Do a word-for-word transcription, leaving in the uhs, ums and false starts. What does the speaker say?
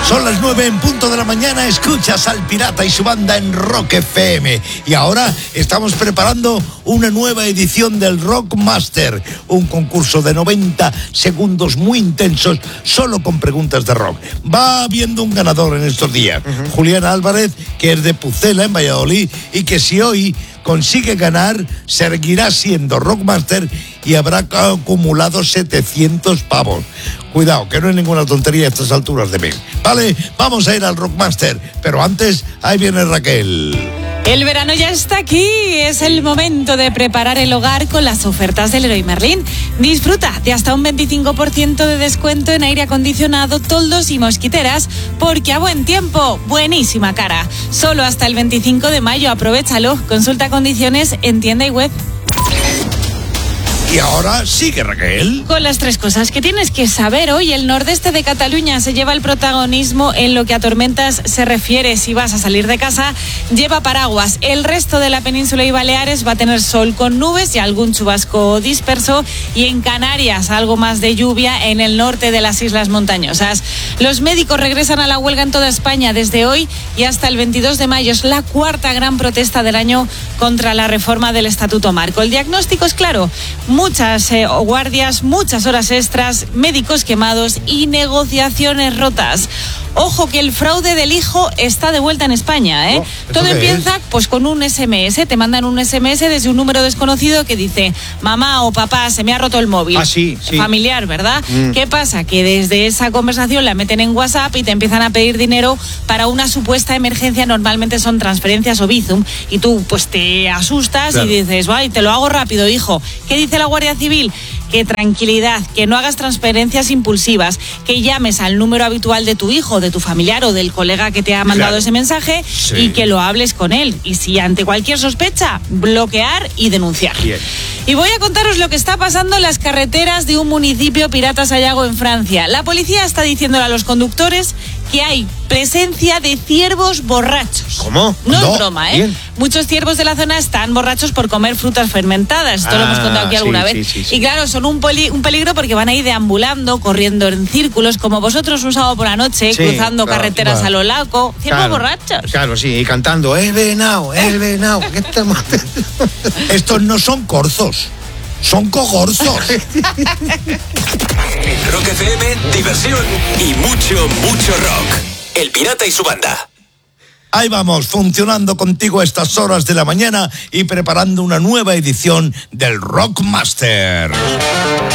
Son las nueve en punto de la mañana, escuchas al Pirata y su banda en Rock F M. Y ahora estamos preparando una nueva edición del Rockmaster, un concurso de noventa segundos muy intensos, solo con preguntas de rock. Va habiendo un ganador en estos días, uh-huh. Julián Álvarez, que es de Pucela, en Valladolid, y que si hoy consigue ganar, seguirá siendo Rockmaster y habrá acumulado setecientos pavos. Cuidado, que no es ninguna tontería a estas alturas de mes. Vale, vamos a ir al Rockmaster, pero antes, ahí viene Raquel. El verano ya está aquí, es el momento de preparar el hogar con las ofertas del Leroy Merlin. Disfruta de hasta un veinticinco por ciento de descuento en aire acondicionado, toldos y mosquiteras, porque a buen tiempo, buenísima cara. Solo hasta el veinticinco de mayo, aprovéchalo. Consulta condiciones en tienda y web. Y ahora sigue Raquel. Con las tres cosas que tienes que saber hoy, el nordeste de Cataluña se lleva el protagonismo en lo que a tormentas se refiere. Si vas a salir de casa, lleva paraguas. El resto de la península y Baleares va a tener sol con nubes y algún chubasco disperso. Y en Canarias, algo más de lluvia en el norte de las islas montañosas. Los médicos regresan a la huelga en toda España desde hoy y hasta el veintidós de mayo. Es la cuarta gran protesta del año contra la reforma del Estatuto Marco. El diagnóstico es claro. Muchas eh, guardias, muchas horas extras, médicos quemados y negociaciones rotas. Ojo que el fraude del hijo está de vuelta en España, ¿eh? Oh, Todo empieza pues con un ese eme ese, te mandan un ese eme ese desde un número desconocido que dice: mamá o papá, se me ha roto el móvil. Ah, sí, sí. Familiar, ¿verdad? Mm. ¿Qué pasa? Que desde esa conversación la meten en WhatsApp y te empiezan a pedir dinero para una supuesta emergencia. Normalmente son transferencias o Bizum, y tú pues te asustas, claro, y dices: ay, te lo hago rápido, hijo. ¿Qué dice la Guardia Civil? Que tranquilidad, que no hagas transferencias impulsivas, que llames al número habitual de tu hijo, de tu familiar o del colega que te ha mandado, claro, ese mensaje, sí, y que lo hables con él. Y si ante cualquier sospecha, bloquear y denunciar. Bien. Y voy a contaros lo que está pasando en las carreteras de un municipio pirata Sayago en Francia. La policía está diciéndole a los conductores que hay presencia de ciervos borrachos. ¿Cómo? No, no es broma, ¿eh? Bien. Muchos ciervos de la zona están borrachos por comer frutas fermentadas. Esto ah, lo hemos contado aquí sí, alguna sí, vez. Sí, sí. Y claro, son un, poli- un peligro porque van a ir deambulando, corriendo en círculos, como vosotros un sábado por la noche, sí, cruzando claro, carreteras claro. a lo largo. Ciervos claro, borrachos. Claro, sí, y cantando: el venao, el venao. Estos no son corzos, son cogorzos. En Rock F M, diversión y mucho, mucho rock. El Pirata y su banda. Ahí vamos, funcionando contigo a estas horas de la mañana y preparando una nueva edición del Rockmaster.